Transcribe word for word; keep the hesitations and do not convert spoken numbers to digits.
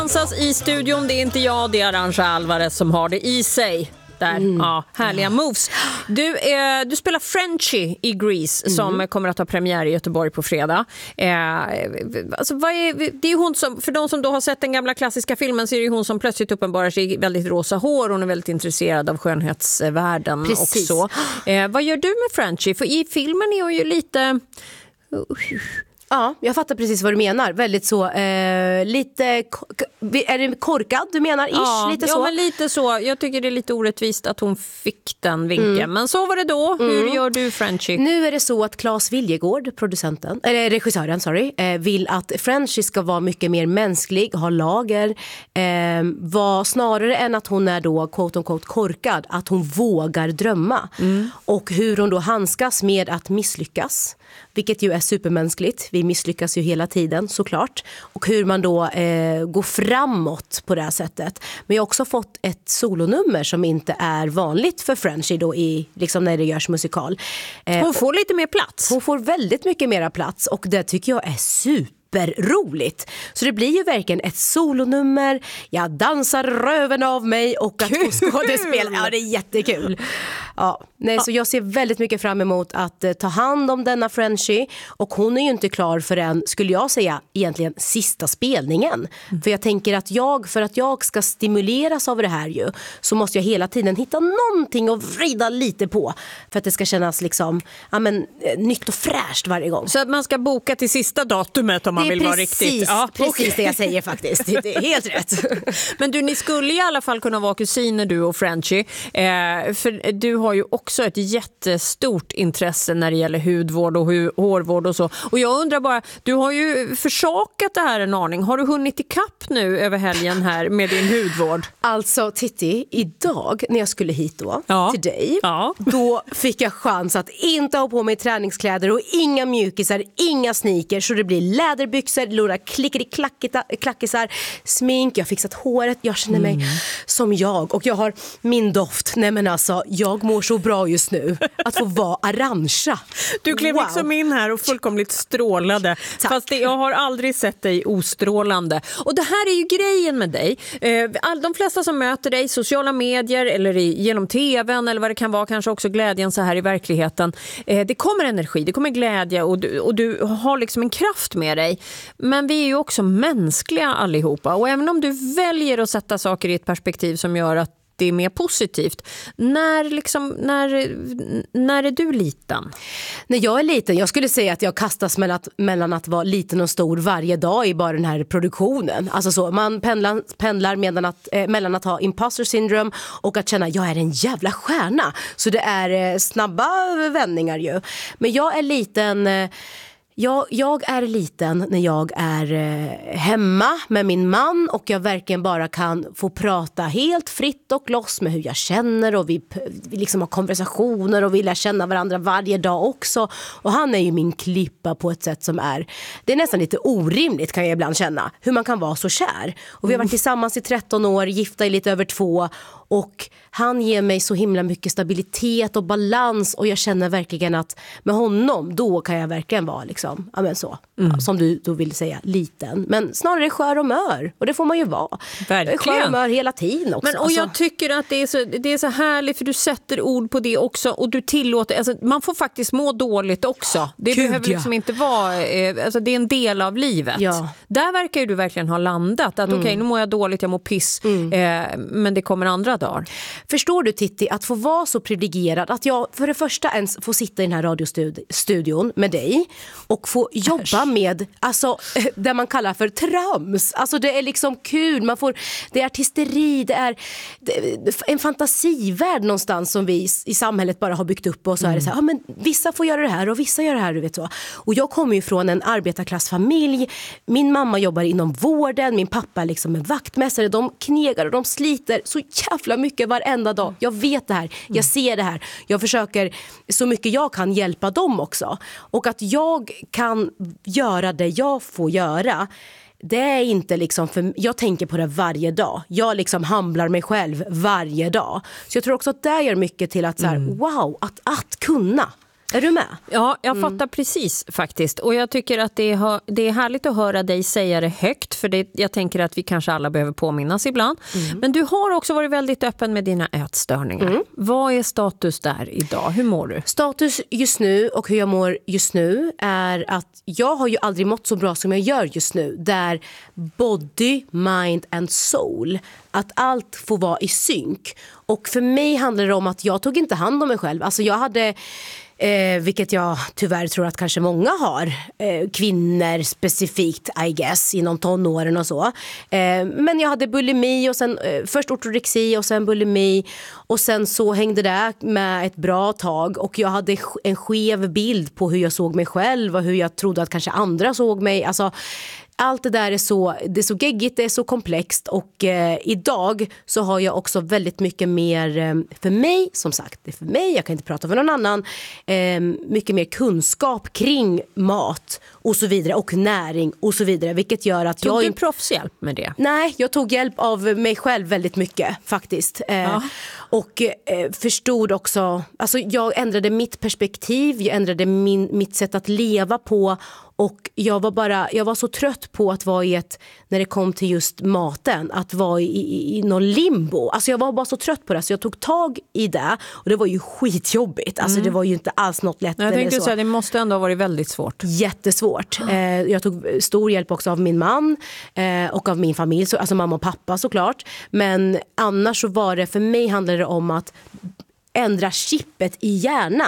Dansas i studion, det är inte jag, det är Arantxa Alvarez som har det i sig. Där. Mm. Ja, härliga moves. Du, eh, du spelar Frenchie i Grease mm. som kommer att ha premiär i Göteborg på fredag. Eh, alltså, vad är, det är hon som, för de som då har sett den gamla klassiska filmen så är det hon som plötsligt uppenbarar sig i väldigt rosa hår. Hon är väldigt intresserad av skönhetsvärlden. Precis. Också. Eh, vad gör du med Frenchie? För i filmen är hon ju lite... Ja, jag fattar precis vad du menar. Väldigt så, eh, lite, är det korkad du menar? Ish, ja, lite ja, så. men lite så. Jag tycker det är lite orättvist att hon fick den vinkeln. Mm. Men så var det då. Hur mm. gör du Frenchie? Nu är det så att Claes Viljegård, producenten, eller regissören, sorry, eh, vill att Frenchie ska vara mycket mer mänsklig, ha lager, eh, var snarare än att hon är då quote on quote korkad, att hon vågar drömma. Mm. Och hur hon då handskas med att misslyckas. Vilket ju är supermänskligt. Vi misslyckas ju hela tiden såklart. Och hur man då eh, går framåt på det här sättet. Men jag har också fått ett solonummer som inte är vanligt för Frenchie då i, liksom när det görs musikal. Eh, hon får lite mer plats. Hon får väldigt mycket mer plats och det tycker jag är super roligt. Så det blir ju verkligen ett solonummer. Jag dansar röven av mig och att få skådespela. Ja, det är jättekul. Ja, nej, så jag ser väldigt mycket fram emot att eh, ta hand om denna Frenchie. Och hon är ju inte klar förrän, skulle jag säga, egentligen sista spelningen. Mm. För jag tänker att jag, för att jag ska stimuleras av det här ju, så måste jag hela tiden hitta någonting att vrida lite på. För att det ska kännas liksom, ja men, nytt och fräscht varje gång. Så att man ska boka till sista datumet om man vill vara riktigt. Ja, precis okay. Det jag säger faktiskt. Det är helt rätt. Men du, ni skulle i alla fall kunna vara kusiner du och Frenchie. Eh, för du har ju också ett jättestort intresse när det gäller hudvård och hu- hårvård och så. Och jag undrar bara, du har ju försakat det här en aning. Har du hunnit i kapp nu över helgen här med din hudvård? Alltså Titti, idag när jag skulle hit då ja. till dig, ja. då fick jag chans att inte ha på mig träningskläder och inga mjukisar, inga sneakers, så det blir läderbyxor, lura klickeri-klackisar, smink, jag har fixat håret, jag känner mig mm. som jag och jag har min doft. Nej men alltså, jag mår så bra just nu att få vara Arantxa. Du klev wow. liksom in här och fullkomligt strålade. Tack. Fast det, jag har aldrig sett dig ostrålande. Och det här är ju grejen med dig. All, de flesta som möter dig, sociala medier eller i, genom tvn eller vad det kan vara, kanske också glädjen så här i verkligheten. Det kommer energi, det kommer glädje och du, och du har liksom en kraft med dig. Men vi är ju också mänskliga allihopa. Och även om du väljer att sätta saker i ett perspektiv som gör att det är mer positivt. När, liksom, när, när är du liten? När jag är liten, jag skulle säga att jag kastas mellan att, mellan att vara liten och stor varje dag i bara den här produktionen. Alltså så, man pendlar, pendlar mellan, att, eh, mellan att ha imposter syndrome och att känna jag är en jävla stjärna. Så det är eh, snabba vändningar ju. Men jag är liten... Eh, Jag, jag är liten när jag är eh, hemma med min man och jag verkligen bara kan få prata helt fritt och loss med hur jag känner och vi, vi liksom har konversationer och vi lär känna varandra varje dag också. Och han är ju min klippa på ett sätt som är, det är nästan lite orimligt kan jag ibland känna, hur man kan vara så kär. Och vi har varit tillsammans i tretton år, gifta i lite över två och han ger mig så himla mycket stabilitet och balans och jag känner verkligen att med honom då kan jag verkligen vara liksom, ja men så, mm. som du då vill säga, liten. Men snarare skör och mör och det får man ju vara. Verkligen. Skör och mör hela tiden också. Men, och jag tycker att det är, så, det är så härligt för du sätter ord på det också och du tillåter, alltså, man får faktiskt må dåligt också. Det Gud, behöver liksom ja. inte vara, eh, alltså, det är en del av livet. Ja. Där verkar ju du verkligen ha landat. Att mm. okej, okay, nu mår jag dåligt, jag mår piss, mm. eh, men det kommer andra dagar. Förstår du Titti, att få vara så privilegierad att jag för det första ens får sitta i den här radiostudion med dig och få jobba med, alltså det man kallar för trams. Alltså det är liksom kul, man får, det är artisteri, det är, det är en fantasivärld någonstans som vi i samhället bara har byggt upp och så mm. är det så här, ja men vissa får göra det här och vissa gör det här, du vet så. Och jag kommer ju från en arbetarklassfamilj, min mamma jobbar inom vården, min pappa liksom är vaktmästare, de knegar och de sliter så jävla mycket varenda dag. Jag vet det här, jag ser det här, jag försöker så mycket jag kan hjälpa dem också. Och att jag kan göra det jag får göra, det är inte liksom, för jag tänker på det varje dag. Jag liksom hamlar mig själv varje dag. Så jag tror också att det gör mycket till att så här, mm. wow, att, att kunna. Är du med? Ja, jag mm. fattar precis faktiskt. Och jag tycker att det är, det är härligt att höra dig säga det högt. För det, jag tänker att vi kanske alla behöver påminnas ibland. Mm. Men du har också varit väldigt öppen med dina ätstörningar. Mm. Vad är status där idag? Hur mår du? Status just nu och hur jag mår just nu är att jag har ju aldrig mått så bra som jag gör just nu. Där body, mind and soul, att allt får vara i synk. Och för mig handlar det om att jag tog inte hand om mig själv. Alltså jag hade, eh, vilket jag tyvärr tror att kanske många har, eh, kvinnor specifikt I guess, inom tonåren och så. Eh, men jag hade bulimi och sen eh, först ortorexi och sen bulimi. Och sen så hängde det med ett bra tag. Och jag hade en skev bild på hur jag såg mig själv och hur jag trodde att kanske andra såg mig. Alltså allt det där är så, det är så geggigt, det är så komplext och eh, idag så har jag också väldigt mycket mer eh, för mig, som sagt, det är för mig, jag kan inte prata för någon annan, eh, mycket mer kunskap kring mat och så vidare och näring och så vidare, vilket gör att tog jag... Tog du proffshjälp med det? Nej, jag tog hjälp av mig själv väldigt mycket faktiskt. Eh, ja. Och eh, förstod också, alltså jag ändrade mitt perspektiv, jag ändrade min, mitt sätt att leva på. Och jag var bara, jag var så trött på att vara i ett, när det kom till just maten, att vara i, i, i någon limbo. Alltså jag var bara så trött på det, så jag tog tag i det. Och det var ju skitjobbigt. Alltså mm. det var ju inte alls något lätt. Jag tänkte säga, det måste ändå ha varit väldigt svårt. Jättesvårt. Eh, jag tog stor hjälp också av min man eh, och av min familj, så, alltså mamma och pappa såklart. Men annars så var det, för mig handlade det om att ändra chippet i hjärnan.